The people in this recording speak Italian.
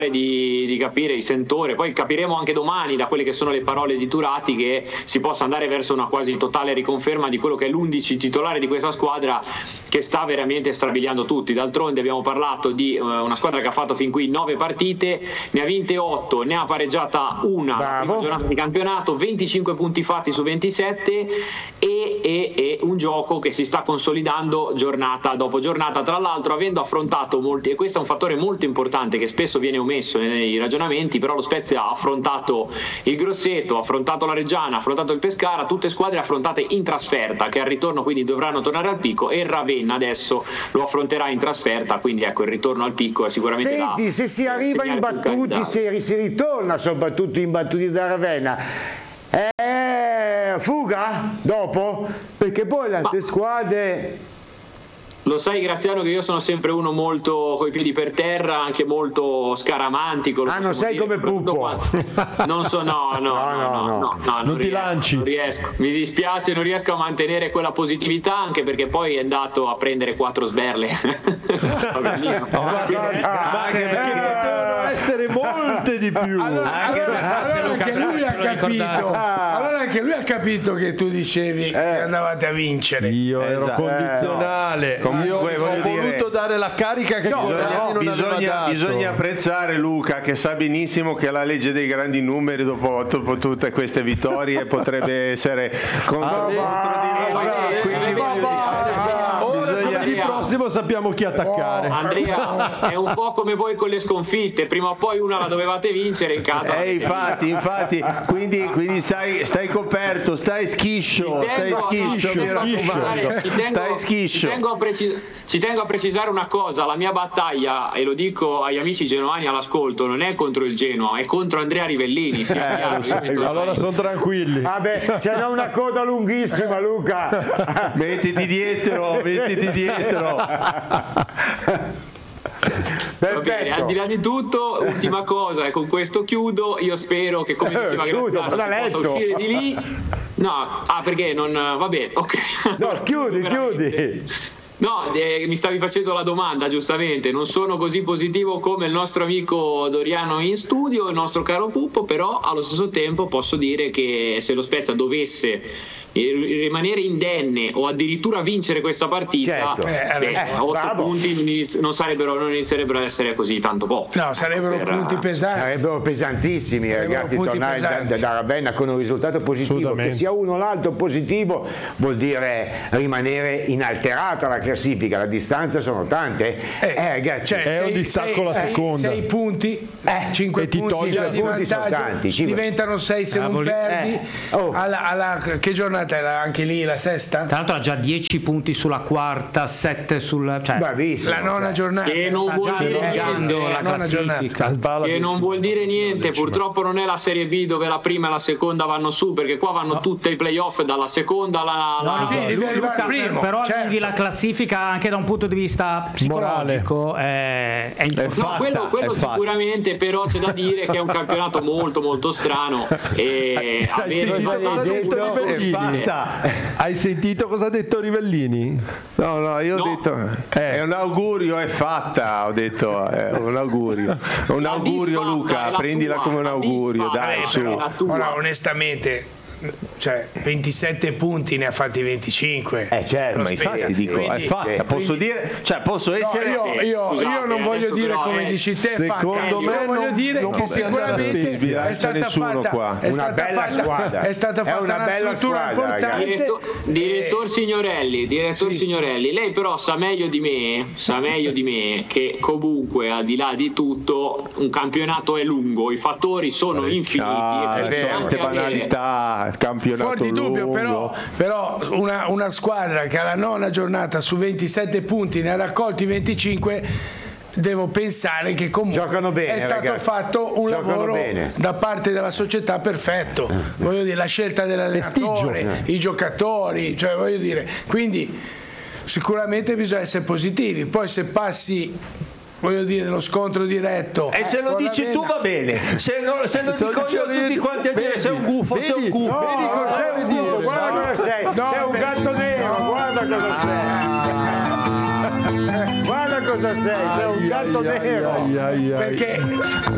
di capire il sentore. Poi capiremo anche domani da quelle che sono le parole di Turati che si possa andare verso una quasi totale riconferma di quello che è l'11 titolare di questa squadra, che sta veramente strabiliando tutti. D'altronde abbiamo parlato di una squadra che ha fatto fin qui 9 partite, ne ha vinte 8, ne ha pareggiata una la prima giornata di campionato, 25 punti fatti su 27 e un gioco che si sta consolidando giornata dopo giornata, tra l'altro avendo affrontato molti, e questo è un fattore molto importante che spesso viene omesso nei ragionamenti, però lo Spezia ha affrontato il Grosseto, ha affrontato la Reggiana, ha affrontato il Pescara, tutte squadre affrontate in trasferta, che al ritorno quindi dovranno tornare al picco, e il Ravenna adesso lo affronterà in trasferta, quindi ecco, il ritorno al picco è sicuramente Senti, se si arriva imbattuti, se si ritorna soprattutto imbattuti da Ravenna, fuga dopo? Perché poi le altre squadre... Lo sai, Graziano, che io sono sempre uno molto coi piedi per terra, anche molto scaramantico. Non sei come Pupo. Non so, no, non ti lanci. Non riesco. Mi dispiace, non riesco a mantenere quella positività, anche perché poi è andato a prendere 4 sberle. Ma anche perché potevano essere molte di più. Allora anche lui ha capito. Allora anche lui ha capito che tu dicevi che andavate a vincere. Io ero condizionale. Io ho voluto dare la carica che bisogna apprezzare Luca, che sa benissimo che la legge dei grandi numeri dopo tutte queste vittorie potrebbe essere contro di noi. Il prossimo sappiamo chi attaccare. Andrea, è un po' come voi con le sconfitte, prima o poi una la dovevate vincere in casa. Infatti, quindi stai coperto, stai schiscio, mi raccomando. Stai schiscio. Ci tengo a precisare una cosa: la mia battaglia, e lo dico agli amici genuani all'ascolto, non è contro il Genoa, è contro Andrea Rivellini. Allora sono tranquilli. Vabbè, c'è una coda lunghissima, Luca. Mettiti dietro. Va bene, al di là di tutto, ultima cosa, e con questo chiudo. Io spero che, come diceva Graziano, si possa uscire di lì. No, perché non va bene, ok. No, chiudi. No, mi stavi facendo la domanda, giustamente. Non sono così positivo come il nostro amico Doriano in studio, il nostro caro Puppo, però allo stesso tempo posso dire che se lo Spezia dovesse rimanere indenne o addirittura vincere questa partita, 8 punti non inizierebbero ad essere così tanto pochi. No, sarebbero punti pesanti. Sarebbero pesantissimi, ragazzi, tornare da Ravenna con un risultato positivo, che sia uno o l'altro positivo, vuol dire rimanere inalterata la classifica. La distanza sono tante, ragazzi, è un distacco la seconda. 6 punti, 5 punti di vantaggio, diventano 6 se non perdi. Che giornata è anche lì la sesta? Tra l'altro ha già 10 punti sulla quarta, 7 sulla la nona giornata, che non vuol dire niente, la classifica, che non vuol dire niente. Purtroppo non è la Serie B dove la prima e la seconda vanno su, perché qua vanno tutte i playoff dalla seconda alla devi arrivare al primo. Però allunghi la classifica anche da un punto di vista psicologico, è importante. Quello sicuramente, però c'è da dire che è un campionato molto molto strano, e hai sentito cosa ha detto Rivellini? No, io ho detto è un augurio, è fatta, ho detto è un augurio Luca, prendila come un augurio, dai, su. Ora, onestamente, 27 punti ne ha fatti 25. Certo, ma infatti dico, è fatta. Posso dire, posso essere. Io non voglio dire come dici te, secondo me voglio dire che sicuramente è stata fatta una bella squadra. È stata fatta una struttura importante. Direttor Signorelli, lei però sa meglio di me che comunque, al di là di tutto, un campionato è lungo, i fattori sono infiniti, tante banalità. Campionato fuori di dubbio, però una squadra che alla nona giornata su 27 punti ne ha raccolti 25, devo pensare che comunque bene, è stato fatto un lavoro da parte della società perfetto. Voglio dire, la scelta dell'allenatore, i giocatori, voglio dire, quindi sicuramente bisogna essere positivi. Poi se passi, voglio dire, lo scontro diretto, e se lo dici tu va bene, se lo dico io tutti quanti a dire sei un gufo, sei un gufo. Guarda cosa sei, sei un gatto nero, guarda cosa sei. Guarda cosa sei un gatto nero. Perché